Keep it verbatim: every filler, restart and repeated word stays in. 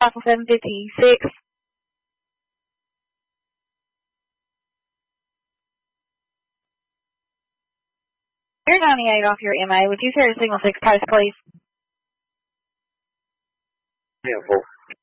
Alpha seven fifty-six. You're ninety-eight off your M A. Would you carry signal six post, please? Yeah, four.